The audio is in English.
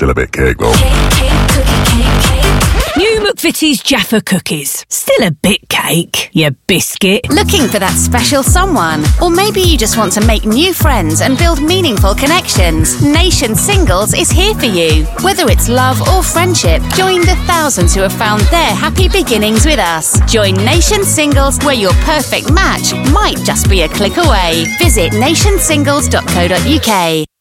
Still a bit cake though. New McVitie's Jaffa cookies. Still a bit cake, you biscuit. Looking for that special someone? Or maybe you just want to make new friends and build meaningful connections. Nation Singles is here for you. Whether it's love or friendship, join the thousands who have found their happy beginnings with us. Join Nation Singles, where your perfect match might just be a click away. Visit nationsingles.co.uk.